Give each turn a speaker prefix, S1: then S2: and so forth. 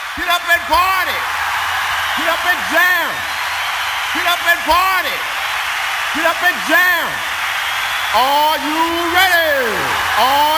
S1: Get up and party. Get up and jam. Get up and party. Get up and jam. Are you ready? Are